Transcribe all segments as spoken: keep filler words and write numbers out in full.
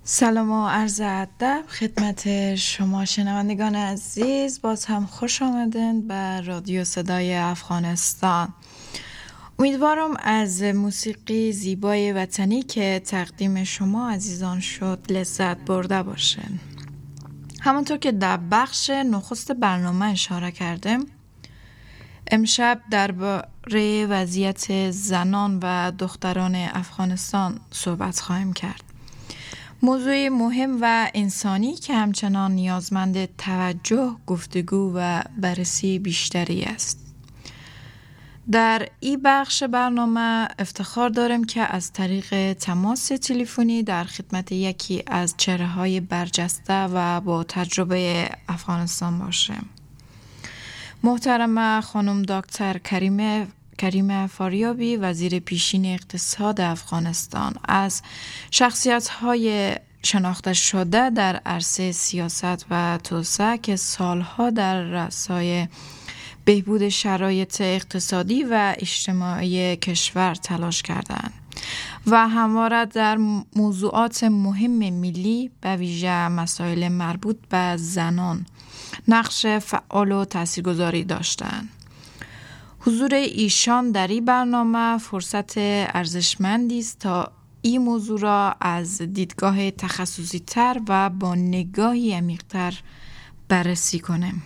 سلام و عرض ادب خدمت شما شنوندگان عزیز. باز هم خوش آمدین به رادیو صدای افغانستان. امیدوارم از موسیقی زیبای وطنی که تقدیم شما عزیزان شد لذت برده باشین. همانطور که در بخش نخست برنامه اشاره کردم، امشب درباره وضعیت زنان و دختران افغانستان صحبت خواهیم کرد. موضوع مهم و انسانی که همچنان نیازمند توجه، گفتگو و بررسی بیشتری است. در این بخش برنامه افتخار دارم که از طریق تماس تلفنی در خدمت یکی از چهره‌های برجسته و با تجربه افغانستان باشم. محترم خانم دکتر کریم کریم فاریابی، وزیر پیشین اقتصاد افغانستان، از شخصیت‌های شناخته شده در عرصه سیاست و توسعه که سالها در راستای بهبود شرایط اقتصادی و اجتماعی کشور تلاش کردند و همواره در موضوعات مهم ملی به ویژه مسائل مربوط به زنان نقش فعال و تاثیرگذاری داشتند. حضور ایشان در این برنامه فرصت ارزشمندی است تا این موضوع را از دیدگاه تخصصی تر و با نگاهی عمیق‌تر بررسی کنیم.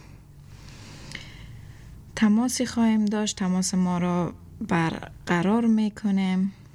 تماسی خواهیم داشت، تماس ما را برقرار میکنیم.